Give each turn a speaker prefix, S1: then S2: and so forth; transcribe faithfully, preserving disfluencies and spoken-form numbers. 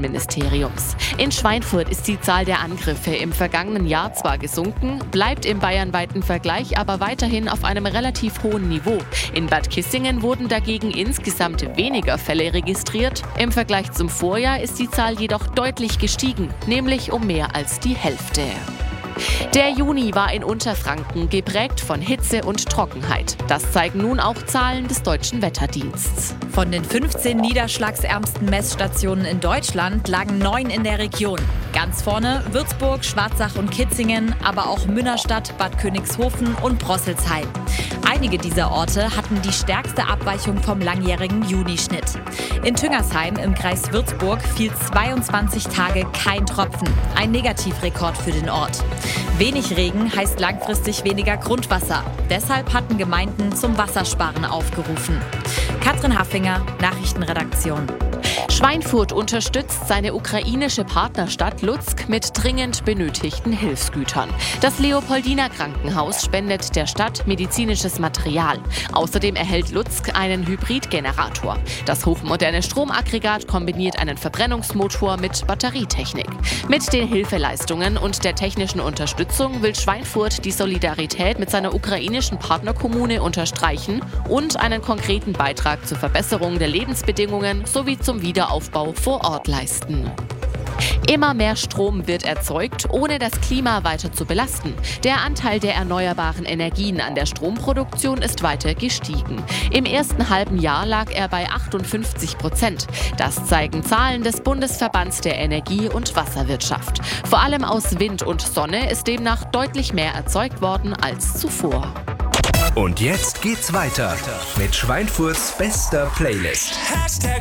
S1: Umweltministeriums. In Schweinfurt ist die Zahl der Angriffe im vergangenen Jahr zwar gesunken, bleibt im bayernweiten Vergleich aber weiterhin auf einem relativ hohen Niveau. In Bad Kissingen wurden dagegen insgesamt weniger Fälle registriert. Im Vergleich zum Vorjahr ist die Zahl jedoch deutlich gestiegen, nämlich um mehr als die Hälfte. Der Juni war in Unterfranken geprägt von Hitze und Trockenheit. Das zeigen nun auch Zahlen des Deutschen Wetterdienstes.
S2: Von den fünfzehn niederschlagsärmsten Messstationen in Deutschland lagen neun in der Region. Ganz vorne Würzburg, Schwarzach und Kitzingen, aber auch Münnerstadt, Bad Königshofen und Brosselsheim. Einige dieser Orte hatten die stärkste Abweichung vom langjährigen Junischnitt. In Tüngersheim im Kreis Würzburg fiel zweiundzwanzig Tage kein Tropfen. Ein Negativrekord für den Ort. Wenig Regen heißt langfristig weniger Grundwasser. Deshalb hatten Gemeinden zum Wassersparen aufgerufen. Katrin Haffinger, Nachrichtenredaktion.
S1: Schweinfurt unterstützt seine ukrainische Partnerstadt Lutsk mit dringend benötigten Hilfsgütern. Das Leopoldiner Krankenhaus spendet der Stadt medizinisches Material. Außerdem erhält Lutsk einen Hybridgenerator. Das hochmoderne Stromaggregat kombiniert einen Verbrennungsmotor mit Batterietechnik. Mit den Hilfeleistungen und der technischen Unterstützung will Schweinfurt die Solidarität mit seiner ukrainischen Partnerkommune unterstreichen und einen konkreten Beitrag zur Verbesserung der Lebensbedingungen sowie zum Wiederaufbau vor Ort leisten. Immer mehr Strom wird erzeugt, ohne das Klima weiter zu belasten. Der Anteil der erneuerbaren Energien an der Stromproduktion ist weiter gestiegen. Im ersten halben Jahr lag er bei achtundfünfzig Prozent. Das zeigen Zahlen des Bundesverbands der Energie- und Wasserwirtschaft. Vor allem aus Wind und Sonne ist demnach deutlich mehr erzeugt worden als zuvor.
S3: Und jetzt geht's weiter mit Schweinfurts bester Playlist.
S4: Hashtag